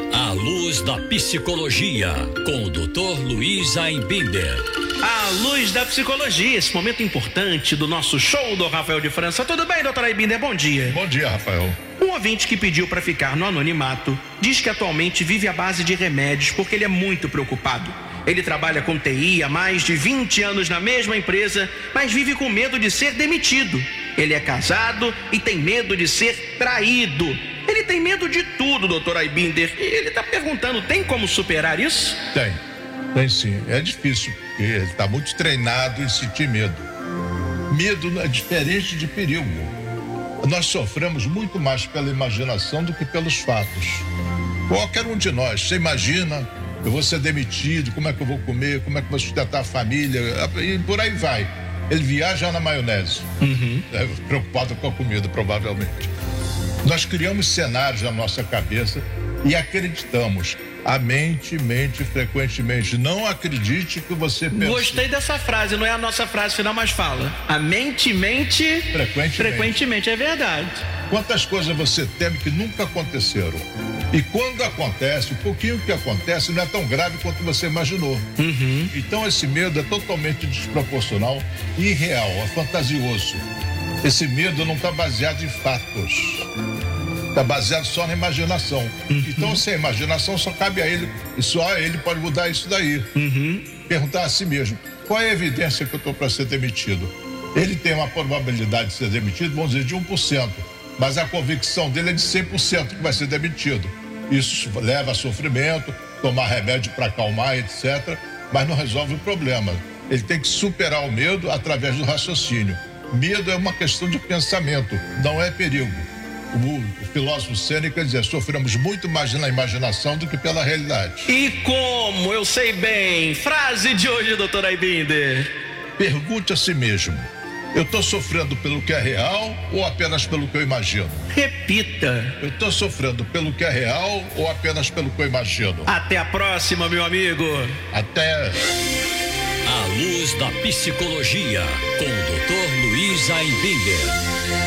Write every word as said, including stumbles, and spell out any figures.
A luz da psicologia, com o doutor Luiz Ainbinder. A luz da psicologia, esse momento importante do nosso show do Rafael de França. Tudo bem, doutor Ainbinder? Bom dia. Bom dia, Rafael. Um ouvinte que pediu para ficar no anonimato diz que atualmente vive à base de remédios porque ele é muito preocupado. Ele trabalha com T I há mais de vinte anos na mesma empresa, mas vive com medo de ser demitido. Ele é casado e tem medo de ser traído. Ele tem medo de tudo, doutor Ainbinder. E ele está perguntando, tem como superar isso? Tem, tem sim. É difícil, porque ele está muito treinado em sentir medo. Medo é diferente de perigo. Nós sofremos muito mais pela imaginação do que pelos fatos. Qualquer um de nós, você imagina, eu vou ser demitido, como é que eu vou comer, como é que eu vou sustentar a família, e por aí vai. Ele viaja na maionese, uhum. é, preocupado com a comida, provavelmente. Nós criamos cenários na nossa cabeça e acreditamos. A mente mente frequentemente. Não acredite que você pensa. Gostei dessa frase, não é a nossa frase final, mas fala. A mente mente frequentemente. Frequentemente, é verdade. Quantas coisas você teme que nunca aconteceram? E quando acontece, o pouquinho que acontece não é tão grave quanto você imaginou. Uhum. Então esse medo é totalmente desproporcional e irreal, é fantasioso. Esse medo não está baseado em fatos. Está baseado só na imaginação. Uhum. Então, sem imaginação, só cabe a ele. E só ele pode mudar isso daí. Uhum. Perguntar a si mesmo, qual é a evidência que eu estou para ser demitido? Ele tem uma probabilidade de ser demitido, vamos dizer, de um por cento. Mas a convicção dele é de cem por cento que vai ser demitido. Isso leva a sofrimento, tomar remédio para acalmar, etcétera. Mas não resolve o problema. Ele tem que superar o medo através do raciocínio. Medo é uma questão de pensamento, não é perigo. O, o filósofo Sêneca dizia, sofremos muito mais na imaginação do que pela realidade. E como? Eu sei bem. Frase de hoje, doutor Ainbinder. Pergunte a si mesmo, eu estou sofrendo pelo que é real ou apenas pelo que eu imagino? Repita. Eu estou sofrendo pelo que é real ou apenas pelo que eu imagino? Até a próxima, meu amigo. Até. A luz da psicologia, com o doutor Luiz Ainbinder.